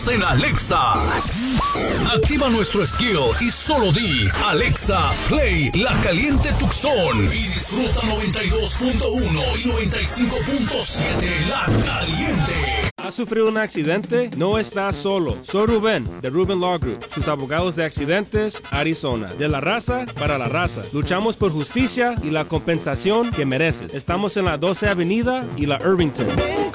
En Alexa. Activa nuestro skill y solo di Alexa, play La Caliente Tucson y disfruta 92.1 y 95.7 La Caliente. ¿Has sufrido un accidente? No estás solo. Soy Rubén, de Rubén Law Group, sus abogados de accidentes, Arizona. De la raza para la raza. Luchamos por justicia y la compensación que mereces. Estamos en la 12 Avenida y la Irvington.